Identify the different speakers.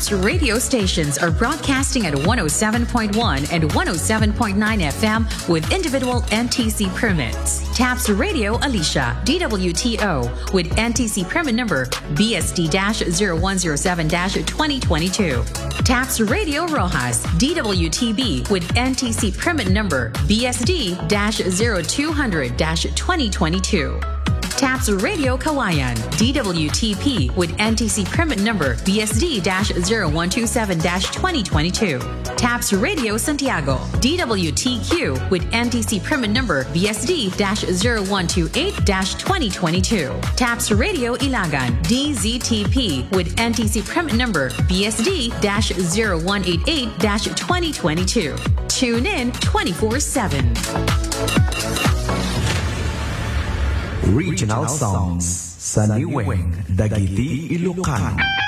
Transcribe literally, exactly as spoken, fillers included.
Speaker 1: TAPS radio stations are broadcasting at one oh seven point one and one oh seven point nine F M with individual N T C permits. TAPS Radio Alicia, D W T O, with N T C permit number B S D zero one zero seven twenty twenty-two. TAPS Radio Rojas, D W T B, with N T C permit number B S D zero two hundred twenty twenty-two. TAPS Radio Kawayan, D W T P, with N T C permit number B S D zero one two seven twenty twenty-two. TAPS Radio Santiago, D W T Q, with N T C permit number B S D zero one two eight twenty twenty-two. TAPS Radio Ilagan, D Z T P, with N T C permit number B S D zero one eight eight twenty twenty-two. Tune in twenty-four seven.
Speaker 2: Regional Songs sa Niweng, Dagiti, Ilocano.